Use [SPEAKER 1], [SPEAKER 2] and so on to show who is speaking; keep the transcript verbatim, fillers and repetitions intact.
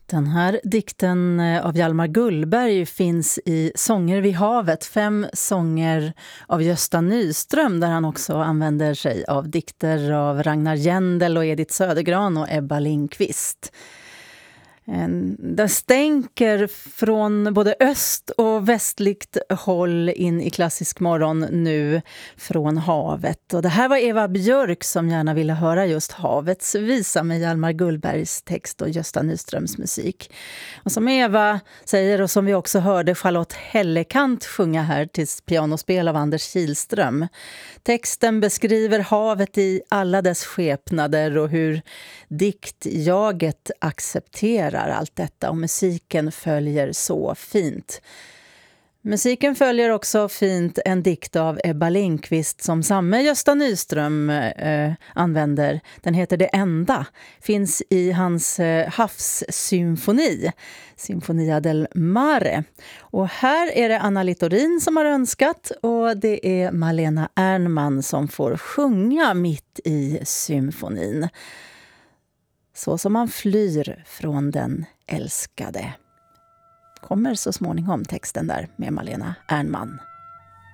[SPEAKER 1] Den här dikten av Hjalmar Gullberg finns i Sånger vid havet, fem sånger av Gösta Nyström, där han också använder sig av dikter av Ragnar Jändel och Edith Södergran och Ebba Lindqvist. Den stänker från både öst och västligt håll in i klassisk morgon nu från havet. Och det här var Eva Björk som gärna ville höra just Havets visa med Hjalmar Gullbergs text och Gösta Nyströms musik. Och som Eva säger och som vi också hörde Charlotte Hellekant sjunga här till pianospel av Anders Kihlström. Texten beskriver havet i alla dess skepnader och hur diktjaget accepterar allt detta, och musiken följer så fint. Musiken följer också fint en dikt av Ebba Lindqvist som samme Gösta Nyström eh, använder. Den heter Det enda. Finns i hans eh, havssymfoni, Sinfonia del Mare. Och här är det Anna Littorin som har önskat, och det är Malena Ernman som får sjunga mitt i symfonin. Så som man flyr från den älskade. Kommer så småningom texten där med Malena Ernman.